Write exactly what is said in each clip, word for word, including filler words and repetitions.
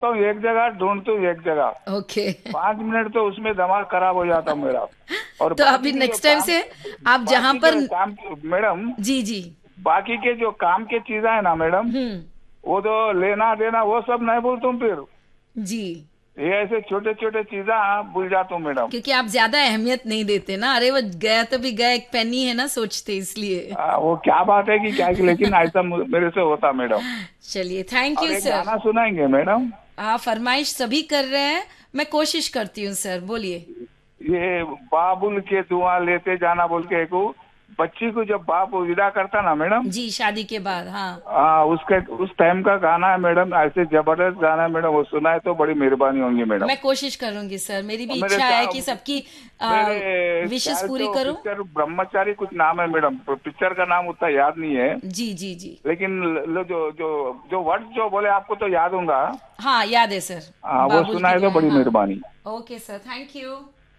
तो एक जगह ढूंढता हूँ, एक जगह ओके। पांच मिनट तो उसमें दिमाग खराब हो जाता मेरा। और तो अभी बाकी के जो नेक्स्ट टाइम काम, से आप जहां बाकी पर। के काम, मैडम जी जी। बाकी के जो काम के चीजें है ना मैडम, हम्म। वो तो लेना देना वो सब नहीं भूलता हूँ फिर। जी। ये ऐसे छोटे छोटे चीजें हाँ, भूल जाता हूँ मैडम। क्योंकि आप ज्यादा अहमियत नहीं देते ना, अरे वो गया तो भी गया, एक पेनी है ना सोचते, इसलिए। आ, वो क्या बात है कि क्या कि, लेकिन ऐसा मु- मेरे से होता मैडम। चलिए, थैंक और यू एक सर। गाना सुनाएंगे मैडम? हाँ, फरमाइश सभी कर रहे हैं। मैं कोशिश करती हूँ सर, बोलिए। ये बाबुल के दुआ लेते जाना बोल के एक वो बच्ची को जब बाप विदा करता ना मैडम, जी, शादी के बाद, हाँ। हाँ उसके उस टाइम का गाना है मैडम, ऐसे जबरदस्त गाना है मैडम, वो सुना है तो बड़ी मेहरबानी होंगी मैडम। मैं कोशिश करूंगी सर, मेरी और भी मेरे इच्छा है सा, कि सबकी मेरे विशेस ख्याल से पूरी वो करूं। पिक्चर ब्रह्मचारी कुछ नाम है मैडम, पिक्चर का नाम उतना याद नहीं है। जी जी जी। लेकिन लो जो जो जो वर्ड जो बोले आपको तो याद होगा। हाँ, याद है सर। हाँ वो बाबुल सुना की है तो दुआएं, बड़ी हाँ। मेहरबानी। Okay sir, thank you.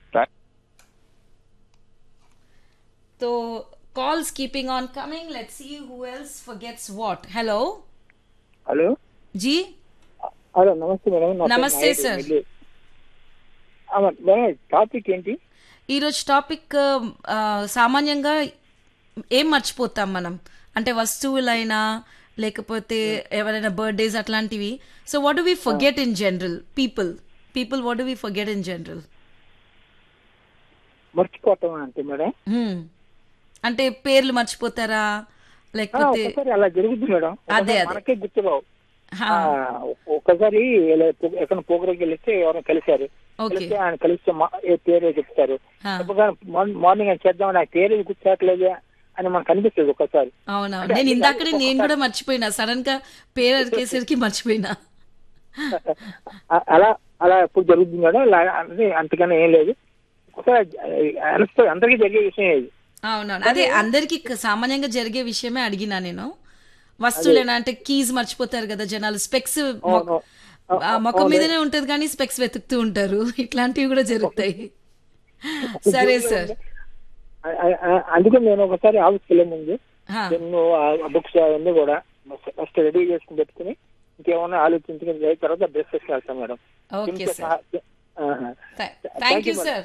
तो calls keeping on coming, let's see who else forgets what. Hello. Hello ji. Hello నమస్తే మేడం, నా పేరు నమస్తే నాయుడు సార్. నెల్లూరు. ఆ, మేడం టాపిక్ ఏంటి? ఈరోజు టాపిక్ ఆ, సామాన్యంగా ఏం మర్చిపోతాం మనం, అంటే వస్తువులైనా లేకపోతే ఎవరైనా బర్త్డేస్ అట్లాంటివి. సో వాట్ డు వి ఆ, forget in general? People people what do we forget in general? మర్చిపోతాం అంటే మేడం, అంటే పేర్లు మర్చిపోతారా, ఆ, లేకపోతే? ఒక్కసారి అలా జరుగుతుంది మేడం, అదే ఒకసారి అదే. మనకే గుర్తురావు. హా. ఆ, ఒక్కసారి ఇలా పో- ఎక్కడ ప్రోగ్రామ్కి వెళ్ళిస్తే ఎవరైనా కలిశారు, ఓకే. కలిస్తే ఆయన కలిస్తే మా ఏ పేరు చెప్తారు, హా. చెప్పగానే మార్నింగ్ మార్నింగ్ ఆయన చేద్దామని ఆ పేరు గుర్తురావట్లేదు అని మనకు అనిపిస్తుంది ఒక్కసారి. అవునవును, అంటే నేను అన్ని కాదు ఇందాకనే నేను ఒక్కొక్కసారి. కూడా మర్చిపోయినా, సడన్ గా పేరు అరికేసరికి మర్చిపోయినా. అ- అలా అలా ఎప్పుడు జరుగుతుంది మేడం, ఇలా అంటే అంతకన్నా ఏం లేదు. ఒకసారి అనిపిస్తుంది, అందరికీ జరిగే విషయం ఇది. అవునవును, అదే కానీ అందరికి సామాన్యంగా జరిగే విషయమే అడిగినా నేను. అదే వస్తువులేనా అంటే కీస్ మర్చిపోతారు కదా జనాలు, స్పెక్స్ అవును, అ- అ- మొఖం అవును, మీదనే ఉంటది కానీ స్పెక్స్ వెతుకుతూ ఉంటారు. ఇట్లాంటివి కూడా జరుగుతాయి. సరే జరుగుతూ సార్. ఉంది. అ- అ- అ- అందుకే నేను ఒకసారి ఆఫీస్కి వెళ్ళే ముందు హా. నేను ఆ బుక్స్ అవన్నీ కూడా ఫస్ట్ రెడీ చేసుకుని పెట్టుకుని ఇంకేమన్నా ఆలోచించుకుని అయిన తర్వాత బ్రేక్ఫాస్ట్ వెళ్తాం మేడం. ఓకే దీంతో సార్, సహా. Thank thank you you madam. Sir.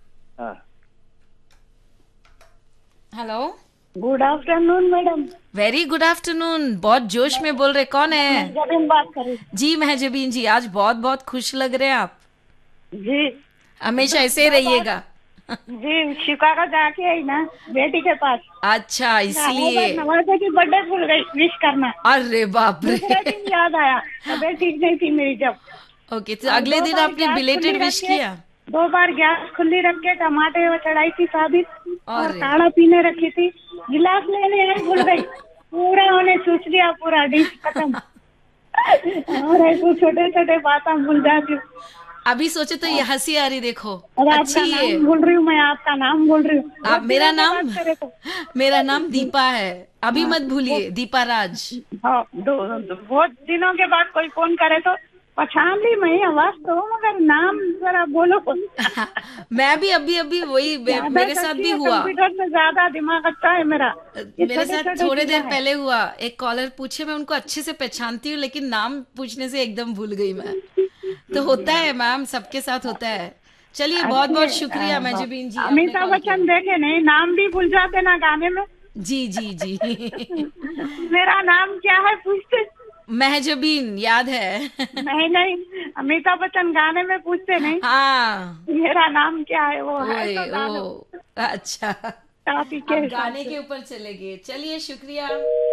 Hello. Good afternoon madam. Very good afternoon. बहुत जोश में बोल रहे, कौन है? मैं जबीन बात कर रही जी मेहजबीन जी, आज बहुत बहुत खुश लग रहे हैं आप. हूँ। जी हमेशा दो, ऐसे ही दो बार रहिएगा. जी शिकागो जाके आई ना बेटी के पास, अच्छा, वो बार इसलिए. नवाजा की बर्थडे भूल गई विश करना। अरे बाप दूसरे रे. दिन याद आया, तबीयत ठीक नहीं थी मेरी जब। ओके, तो और अगले दो दिन बार आपने गैस खुली बिलेटेड रख विश के किया? दो बार गैस खुली रख के टमाटे वो चढ़ाई थी साबित, और अरे. काढ़ा पीने रखी थी, गिलास लेने आई भूल गई, पूरा उन्हें सूच लिया, पूरा डिश खत्म। और ऐसे छोटे छोटे बातें भूल जाती हूँ। अभी सोचे तो ये हंसी आ रही, देखो. और अच्छी आपका ये. नाम भूल रही हूँ, मैं आपका नाम भूल रही हूँ, आप, बहुत मेरा दिनों के नाम बाद करे तो। मेरा नाम दीपा है. अभी हाँ मत वो भूलिए, दीपा राज. हाँ दो, दो बहुत दिनों के बाद कोई फोन करे तो पहचान ली मैं आवाज तो, मगर नाम जरा बोलो। मैं भी अभी अभी वही मे- मेरे याददाश्त साथ अच्छी भी है, हुआ. कंप्यूटर में ज्यादा दिमाग अच्छा है मेरा। ये मेरे छोटे साथ छोटे थोड़े चीजें देर हैं। पहले हुआ, एक कॉलर पूछे, मैं उनको अच्छे से पहचानती हूँ लेकिन नाम पूछने से एकदम भूल गई मैं. तो होता है मैम, सबके साथ होता है. चलिए, बहुत अच्छी बहुत है। शुक्रिया अ, मेजबीन जी, आपने अमिताभ कॉल किया. बच्चन देखे नहीं, नाम भी भूल जाते ना गाने में। जी जी जी. मेरा नाम क्या है पूछते? मेहजबीन याद है. नहीं नहीं, अमिताभ बच्चन गाने में पूछते नहीं, हाँ. मेरा नाम क्या है, वो है ओए तो ओ. डालो अच्छा. टॉपिक के अब हिसाब गाने से। के ऊपर चले गए. चलिए, शुक्रिया.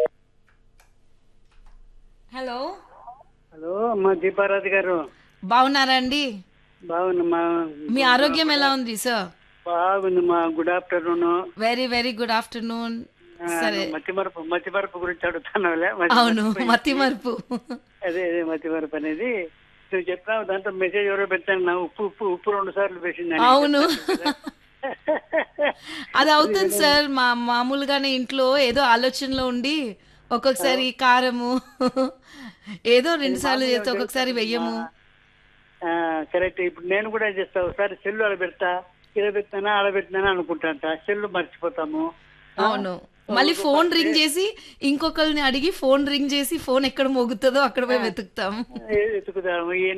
हेलो. హలో అమ్మా దీపారాధి గారు, బాగున్నారా అండి? బాగుందమ్మా. మీ ఆరోగ్యం ఎలా ఉంది సార్? బాగుందమ్మా. Good afternoon. Very very good afternoon. సరే. మతిమరపు మతిమరపు గురించి అడుగుతున్నావులే. అవును, మర్చిపోయి మతి మరుపు. అదే అదే మతిమరపు అనేది నువ్వు చెప్పినావు. దాంట్లో మెసేజ్ ఎవరో పెట్టాను, నా ఉప్పు ఉప్పు ఉప్పు రెండు సార్లు వేసిందని అవును. చెప్పాను కదా. అది అది అవుతుంది వినడం. సార్. మా మామూలుగానే ఇంట్లో ఏదో ఆలోచనలో ఉండి ఆ, ఒక్కొక్కసారి కారము ఏదో అది రెండు సార్లు మామూలుగా చేస్తే ఒక్కొక్కసారి జరుగుతుందమ్మా. వెయ్యము. కరెక్ట్. ఇప్పుడు నేను కూడా చేస్తా, ఒకసారి సెల్లు అలా పెడతా, ఇలా పెట్టినా అలా పెట్టినా అనుకుంటా, సెల్లు మర్చిపోతాము. ఆ, అవును. మళ్ళీ ఫోన్ రింగ్ చేసి ఇంకొకరిని అడిగి ఫోన్ రింగ్ చేసి ఫోన్ ఎక్కడ మోగుతుందో అక్కడ పోయి వెతుకుతాం. ఎత్తుకుతాము.